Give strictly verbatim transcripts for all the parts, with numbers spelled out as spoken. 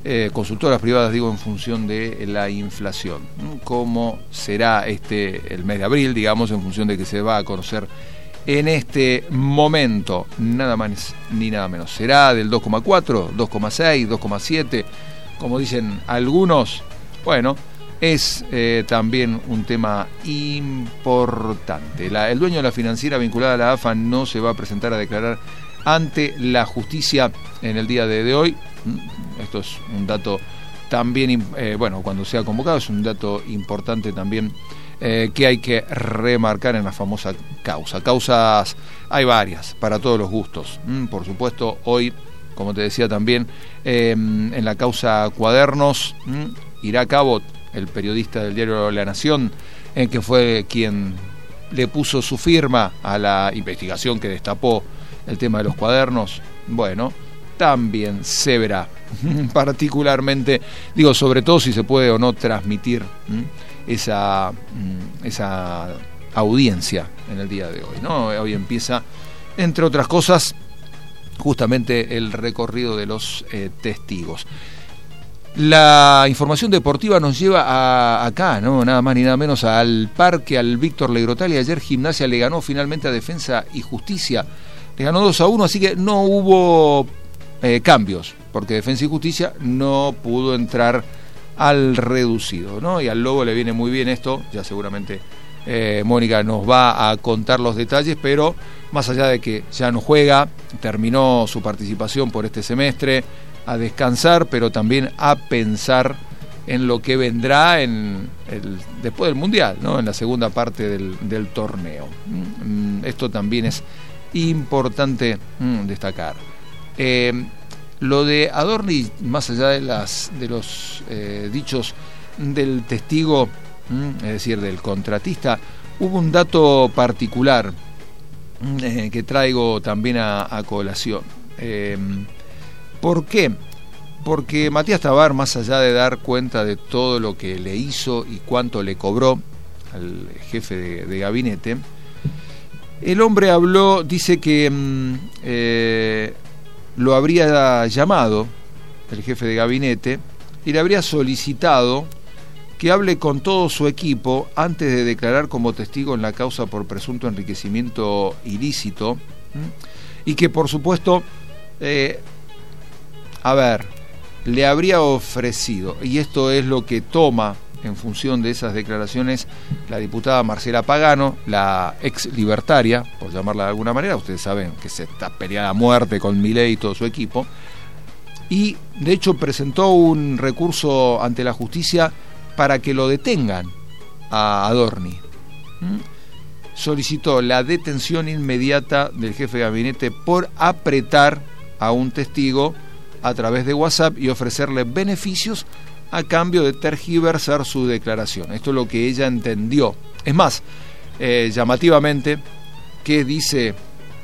eh, consultoras privadas, digo, en función de la inflación. ¿Cómo será este el mes de abril, digamos, en función de que se va a conocer en este momento? Nada más ni nada menos. ¿Será del dos coma cuatro, dos coma seis, dos coma siete? Como dicen algunos. Bueno, es eh, también un tema importante. La, el dueño de la financiera vinculada a la A F A no se va a presentar a declarar ante la justicia en el día de, de hoy. Esto es un dato también, eh, bueno, cuando sea convocado, es un dato importante también eh, que hay que remarcar en la famosa causa. Causas hay varias, para todos los gustos. Mm, por supuesto, hoy, como te decía también, eh, en la causa Cuadernos, mm, irá Cabot, el periodista del diario La Nación, eh, que fue quien le puso su firma a la investigación que destapó el tema de los cuadernos. Bueno, también se verá, particularmente, digo, sobre todo si se puede o no transmitir ¿m? esa m, esa audiencia en el día de hoy, ¿no? Hoy empieza, entre otras cosas, justamente el recorrido de los eh, testigos. La información deportiva nos lleva a, acá, ¿no? Nada más ni nada menos al parque, al Víctor Legrotali. Ayer Gimnasia le ganó finalmente a Defensa y Justicia. Le ganó dos a uno, así que no hubo eh, cambios, porque Defensa y Justicia no pudo entrar al reducido, ¿no? Y al Lobo le viene muy bien esto, ya seguramente eh, Mónica nos va a contar los detalles, pero más allá de que ya no juega, terminó su participación por este semestre, a descansar, pero también a pensar en lo que vendrá en el, después del Mundial, ¿no? En la segunda parte del, del torneo. Esto también es importante mm, destacar. Eh, lo de Adorni, más allá de las de los eh, dichos del testigo, mm, es decir, del contratista, hubo un dato particular mm, eh, que traigo también a, a colación. Eh, ¿Por qué? Porque Matías Tabar, más allá de dar cuenta de todo lo que le hizo y cuánto le cobró al jefe de, de gabinete, el hombre habló, dice que mm, eh, lo habría llamado el jefe de gabinete y le habría solicitado que hable con todo su equipo antes de declarar como testigo en la causa por presunto enriquecimiento ilícito, ¿m? Y que por supuesto, eh, a ver, le habría ofrecido, y esto es lo que toma en función de esas declaraciones la diputada Marcela Pagano, la ex libertaria, por llamarla de alguna manera. Ustedes saben que se está peleada a muerte con Milei y todo su equipo, y de hecho presentó un recurso ante la justicia para que lo detengan a Adorni. ¿Mm? Solicitó la detención inmediata del jefe de gabinete por apretar a un testigo a través de WhatsApp y ofrecerle beneficios a cambio de tergiversar su declaración. Esto es lo que ella entendió. Es más, eh, llamativamente, que dice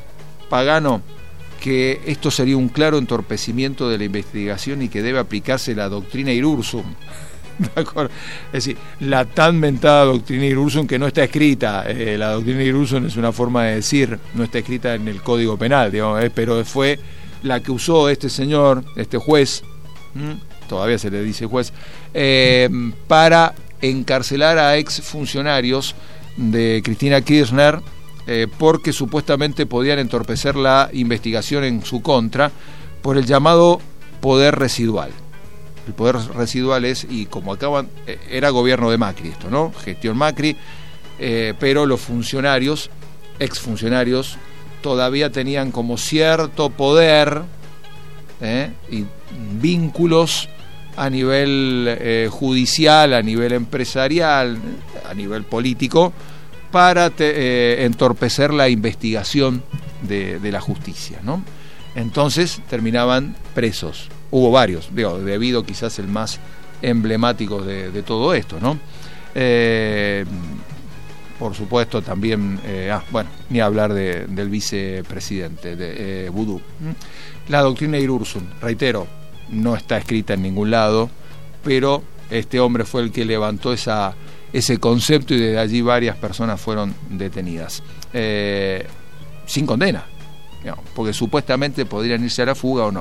Pagano que esto sería un claro entorpecimiento de la investigación y que debe aplicarse la doctrina Irursum. ¿De acuerdo? Es decir, la tan mentada doctrina Irursum, que no está escrita. Eh, la doctrina Irursum es una forma de decir, no está escrita en el Código Penal, digamos, eh, pero fue la que usó este señor, este juez, ¿m? todavía se le dice juez, eh, para encarcelar a exfuncionarios de Cristina Kirchner, eh, porque supuestamente podían entorpecer la investigación en su contra por el llamado poder residual. El poder residual es, y como acaban, eh, era gobierno de Macri esto, ¿no? Gestión Macri, eh, pero los funcionarios, exfuncionarios, todavía tenían como cierto poder eh, y vínculos a nivel eh, judicial, a nivel empresarial, a nivel político, para te, eh, entorpecer la investigación de, de la justicia, ¿no? Entonces terminaban presos. Hubo varios, digo, debido quizás el más emblemático de, de todo esto, ¿no? Eh, por supuesto también, eh, ah, bueno, ni hablar de, del vicepresidente, de eh, Vudú. La doctrina Irursum, reitero, no está escrita en ningún lado, pero este hombre fue el que levantó esa, ese concepto y desde allí varias personas fueron detenidas. Eh, sin condena, digamos, porque supuestamente podrían irse a la fuga o no.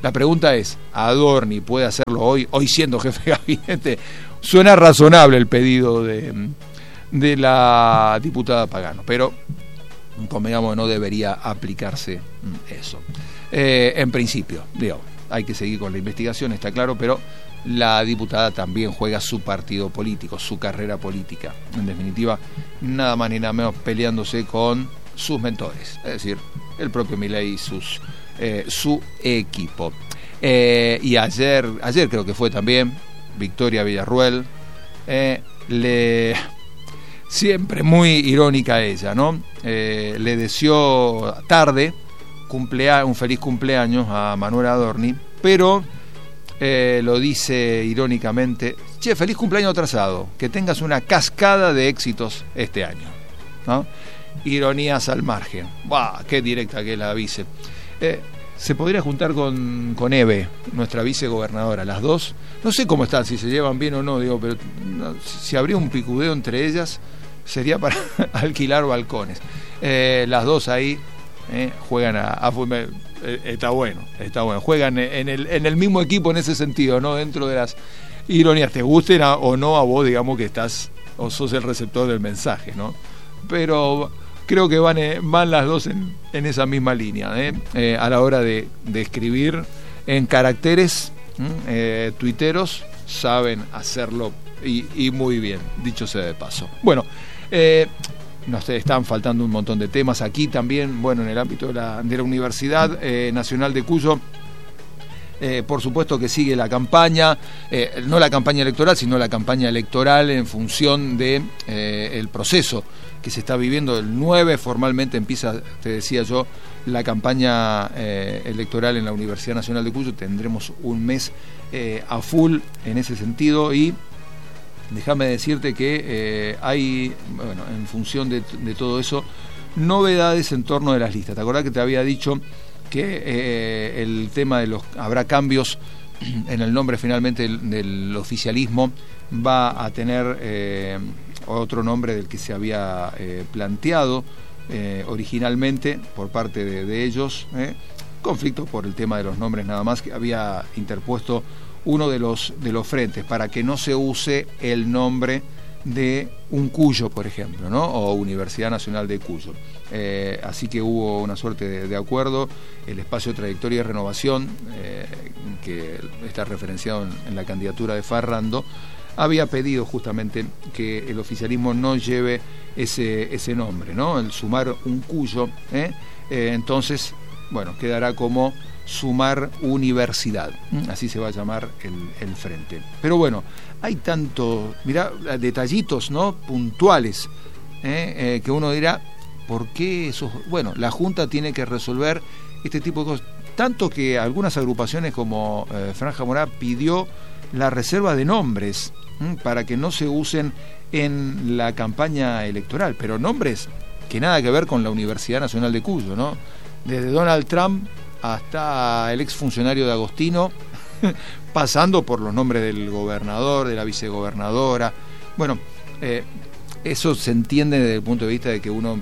La pregunta es, ¿Adorni puede hacerlo hoy, hoy siendo jefe de gabinete? Suena razonable el pedido de, de la diputada Pagano, pero convengamos que no debería aplicarse eso. Eh, en principio, digo, hay que seguir con la investigación, está claro, pero la diputada también juega su partido político, su carrera política. En definitiva, nada más ni nada menos peleándose con sus mentores, es decir, el propio Milei y sus, eh, su equipo. Eh, y ayer, ayer creo que fue también Victoria Villarruel, eh, le siempre muy irónica ella, ¿no? Eh, le deseó tarde cumplea, un feliz cumpleaños a Manuel Adorni, pero eh, lo dice irónicamente: che, feliz cumpleaños atrasado, que tengas una cascada de éxitos este año, ¿no? Ironías al margen. ¡Buah! Qué directa que es la vice. Eh, se podría juntar con, con Eve, nuestra vicegobernadora, las dos. No sé cómo están, si se llevan bien o no, digo, pero no, si habría un picudeo entre ellas, sería para alquilar balcones. Eh, las dos ahí eh, juegan a, a eh, está bueno, está bueno. Juegan en el, en el mismo equipo en ese sentido, ¿no? Dentro de las ironías, te gusten a, o no a vos, digamos que estás o sos el receptor del mensaje, ¿no? Pero creo que van, eh, van las dos en, en esa misma línea, ¿eh? Eh, a la hora de, de escribir en caracteres eh, tuiteros, saben hacerlo y, y muy bien, dicho sea de paso. Bueno, eh, nos están faltando un montón de temas aquí también, bueno, en el ámbito de la, de la Universidad eh, Nacional de Cuyo. Eh, por supuesto que sigue la campaña, eh, no la campaña electoral, sino la campaña electoral en función de eh, el proceso que se está viviendo. El nueve formalmente empieza, te decía yo, la campaña eh, electoral en la Universidad Nacional de Cuyo. Tendremos un mes eh, a full en ese sentido y déjame decirte que eh, hay, bueno, en función de, de todo eso, novedades en torno de las listas. ¿Te acordás que te había dicho que eh, el tema de los habrá cambios en el nombre finalmente del, del oficialismo? Va a tener eh, otro nombre del que se había eh, planteado eh, originalmente por parte de, de ellos, eh, conflicto por el tema de los nombres nada más, que había interpuesto uno de los de los frentes para que no se use el nombre de un Cuyo, por ejemplo, ¿no? O Universidad Nacional de Cuyo. Eh, así que hubo una suerte de, de acuerdo. El espacio Trayectoria y Renovación, eh, que está referenciado en, en la candidatura de Farrando, había pedido justamente que el oficialismo no lleve ese, ese nombre, ¿no? El sumar un Cuyo, ¿eh? Eh, entonces, bueno, quedará como Sumar Universidad, así se va a llamar el, el frente. Pero bueno, hay tanto, mirá, detallitos, ¿no? Puntuales, ¿eh? Eh, que uno dirá, ¿por qué esos? Bueno, la Junta tiene que resolver este tipo de cosas. Tanto que algunas agrupaciones como eh, Franja Morá pidió la reserva de nombres ¿m? para que no se usen en la campaña electoral, pero nombres que nada que ver con la Universidad Nacional de Cuyo, ¿no? Desde Donald Trump hasta el exfuncionario de Agostino, pasando por los nombres del gobernador, de la vicegobernadora. Bueno, eh, eso se entiende desde el punto de vista de que uno,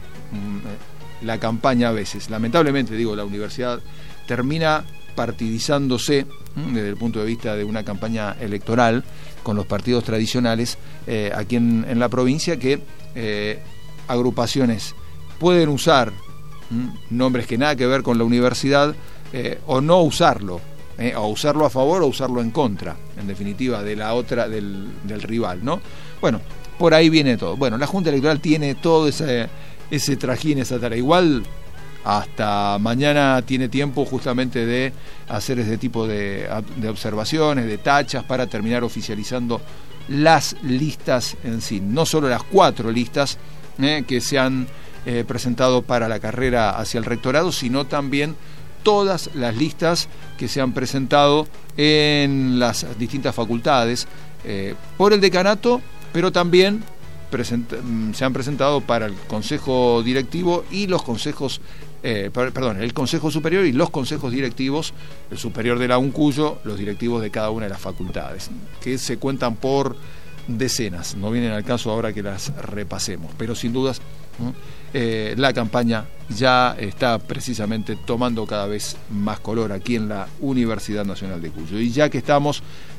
mm, la campaña a veces, lamentablemente digo, la universidad termina partidizándose mm, desde el punto de vista de una campaña electoral con los partidos tradicionales eh, aquí en, en la provincia, que eh, agrupaciones pueden usar mm, nombres que nada que ver con la universidad, Eh, o no usarlo, eh, o usarlo a favor o usarlo en contra, en definitiva, de la otra, del, del rival, ¿no? Bueno, por ahí viene todo. Bueno, la Junta Electoral tiene todo ese, ese trajín, esa tarea. Igual hasta mañana tiene tiempo justamente de hacer ese tipo de, de observaciones, de tachas, para terminar oficializando las listas en sí. No solo las cuatro listas eh, que se han eh, presentado para la carrera hacia el rectorado, sino también todas las listas que se han presentado en las distintas facultades eh, por el decanato, pero también present- se han presentado para el Consejo Directivo y los consejos, eh, perdón, el Consejo Superior y los consejos directivos, el superior de la UNCUYO, los directivos de cada una de las facultades, que se cuentan por decenas, no vienen al caso ahora que las repasemos, pero sin dudas ¿no? Eh, la campaña ya está precisamente tomando cada vez más color aquí en la Universidad Nacional de Cuyo. Y ya que estamos,